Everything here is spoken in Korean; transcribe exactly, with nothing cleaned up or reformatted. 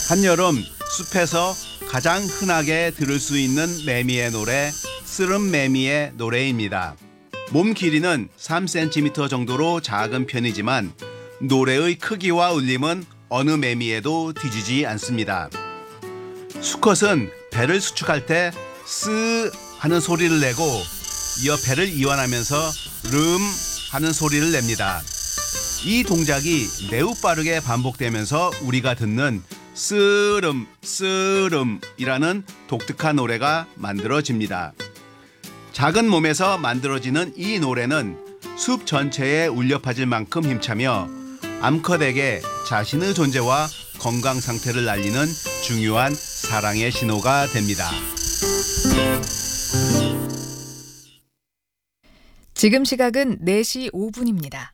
한여름 숲에서 가장 흔하게 들을 수 있는 매미의 노래, 스름매미의 노래입니다. 몸 길이는 삼 센티미터 정도로 작은 편이지만 노래의 크기와 울림은 어느 매미에도 뒤지지 않습니다. 수컷은 배를 수축할 때 쓰 하는 소리를 내고 이어 배를 이완하면서 름 하는 소리를 냅니다. 이 동작이 매우 빠르게 반복되면서 우리가 듣는 쓰름 쓰름이라는 독특한 노래가 만들어집니다. 작은 몸에서 만들어지는 이 노래는 숲 전체에 울려 퍼질 만큼 힘차며 암컷에게 자신의 존재와 건강 상태를 알리는 중요한 사랑의 신호가 됩니다. 지금 시각은 네 시 오 분입니다.